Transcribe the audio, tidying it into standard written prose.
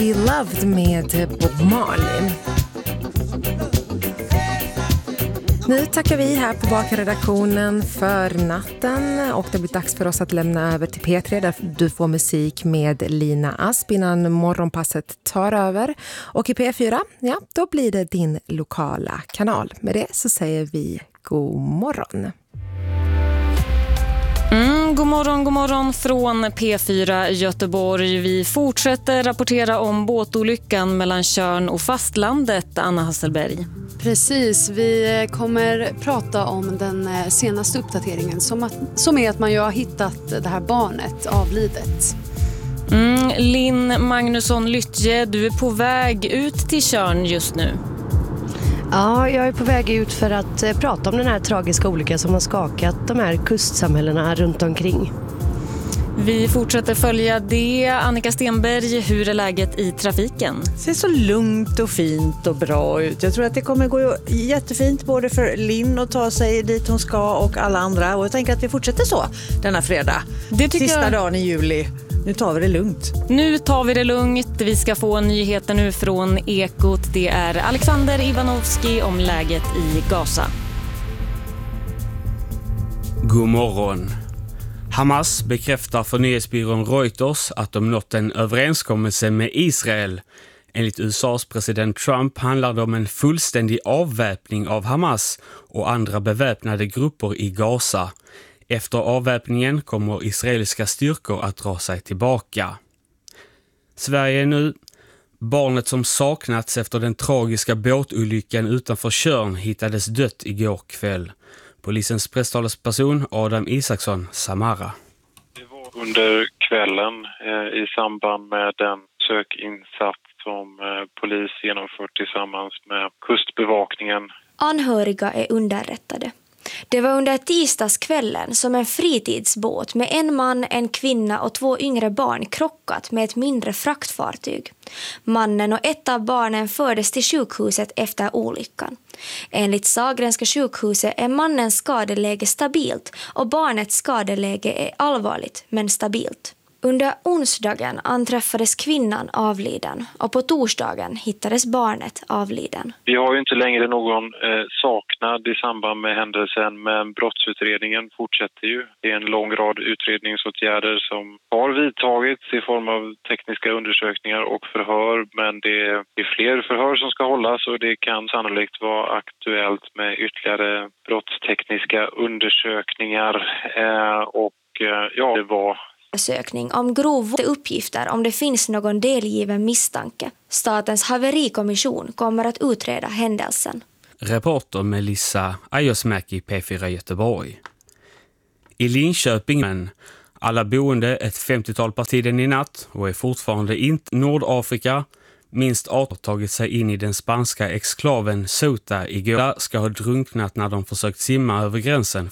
Be Loved med Bob Marley. Nu tackar vi här på Bakarredaktionen för natten och det blir dags för oss att lämna över till P3 där du får musik med Lina Asp innan morgonpasset tar över. Och i P4, ja, då blir det din lokala kanal. Med det så säger vi god morgon. God morgon från P4 Göteborg. Vi fortsätter rapportera om båtolyckan mellan Tjörn och fastlandet, Anna Hasselberg. Precis, vi kommer prata om den senaste uppdateringen som är att man ju har hittat det här barnet avlidet. Linn Magnusson Lyttje, du är på väg ut till Tjörn just nu. Ja, jag är på väg ut för att prata om den här tragiska olyckan som har skakat de här kustsamhällena runt omkring. Vi fortsätter följa det. Annika Stenberg, hur är läget i trafiken? Det ser så lugnt och fint och bra ut. Jag tror att det kommer gå jättefint både för Linn att ta sig dit hon ska och alla andra. Och jag tänker att vi fortsätter så denna fredag. Sista dagen i juli. Nu tar vi det lugnt. Nu tar vi det lugnt. Vi ska få nyheter nu från Ekot. Det är Alexander Ivanovski om läget i Gaza. God morgon. Hamas bekräftar för nyhetsbyrån Reuters att de nått en överenskommelse med Israel. Enligt USAs president Trump handlar det om en fullständig avväpning av Hamas och andra beväpnade grupper i Gaza. Efter avväpningen kommer israeliska styrkor att dra sig tillbaka. Sverige är nu. Barnet som saknats efter den tragiska båtolyckan utanför Tjörn hittades dött igår kväll. Polisens presstalesperson Adam Isaksson Samara. Det var under kvällen i samband med den sökinsats som polis genomfört tillsammans med kustbevakningen. Anhöriga är underrättade. Det var under tisdagskvällen som en fritidsbåt med en man, en kvinna och 2 yngre barn krockat med ett mindre fraktfartyg. Mannen och ett av barnen fördes till sjukhuset efter olyckan. Enligt Sahlgrenska sjukhuset är mannens skadeläge stabilt och barnets skadeläge är allvarligt men stabilt. Under onsdagen anträffades kvinnan avliden och på torsdagen hittades barnet avliden. Vi har ju inte längre någon saknad i samband med händelsen, men brottsutredningen fortsätter ju. Det är en lång rad utredningsåtgärder som har vidtagits i form av tekniska undersökningar och förhör, men det är fler förhör som ska hållas och det kan sannolikt vara aktuellt med ytterligare brottstekniska undersökningar det var Sökning om grova uppgifter om det finns någon delgiven misstanke. Statens haverikommission kommer att utreda händelsen. Reporter Melissa Ajosmäki, P4 Göteborg. I Linköping, men alla boende ett 50-tal på tiden i natt och är fortfarande inte Nordafrika. Minst 18 tagit sig in i den spanska exklaven Ceuta igår. Ska ha drunknat när de försökt simma över gränsen